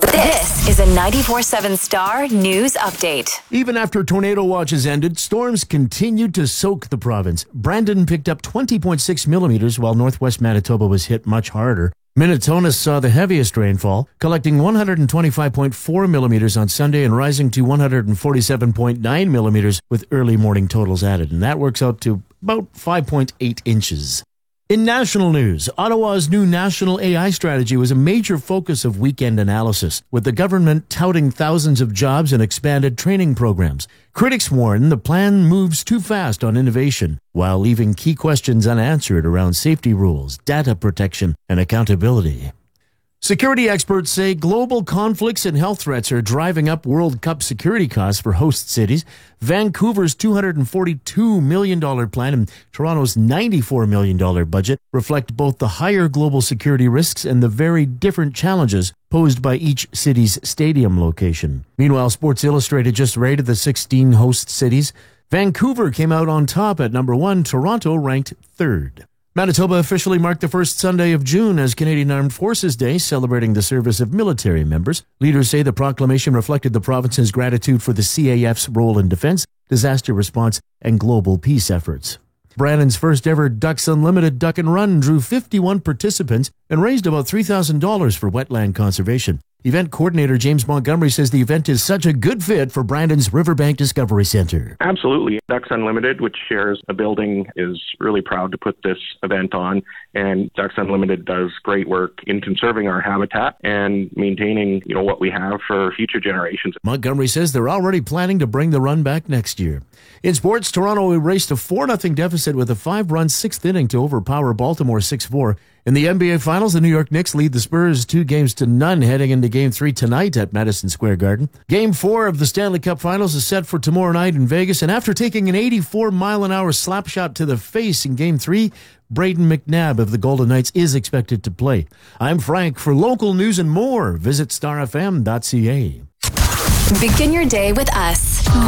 This is a 94.7 Star News Update. Even after tornado watch has ended, storms continued to soak the province. Brandon picked up 20.6 millimeters, while northwest Manitoba was hit much harder. Minnetonka saw the heaviest rainfall, collecting 125.4 millimeters on Sunday and rising to 147.9 millimeters with early morning totals added. And that works out to about 5.8 inches. In national news, Ottawa's new national AI strategy was a major focus of weekend analysis, with the government touting thousands of jobs and expanded training programs. Critics warn the plan moves too fast on innovation, while leaving key questions unanswered around safety rules, data protection, and accountability. Security experts say global conflicts and health threats are driving up World Cup security costs for host cities. Vancouver's $242 million plan and Toronto's $94 million budget reflect both the higher global security risks and the very different challenges posed by each city's stadium location. Meanwhile, Sports Illustrated just rated the 16 host cities. Vancouver came out on top at number 1, Toronto ranked 3rd. Manitoba officially marked the first Sunday of June as Canadian Armed Forces Day, celebrating the service of military members. Leaders say the proclamation reflected the province's gratitude for the CAF's role in defense, disaster response, and global peace efforts. Brandon's first ever Ducks Unlimited Duck and Run drew 51 participants and raised about $3,000 for wetland conservation. Event coordinator James Montgomery says the event is such a good fit for Brandon's Riverbank Discovery Center. Absolutely. Ducks Unlimited, which shares a building, is really proud to put this event on. And Ducks Unlimited does great work in conserving our habitat and maintaining, what we have for future generations. Montgomery says they're already planning to bring the run back next year. In sports, Toronto erased a 4-0 deficit with a 5-run sixth inning to overpower Baltimore 6-4. In the NBA Finals, the New York Knicks lead the Spurs 2-0 heading into Game 3 tonight at Madison Square Garden. Game 4 of the Stanley Cup Finals is set for tomorrow night in Vegas, and after taking an 84-mile-an-hour slap shot to the face in Game 3, Braden McNabb of the Golden Knights is expected to play. I'm Frank. For local news and more, visit starfm.ca. Begin your day with us.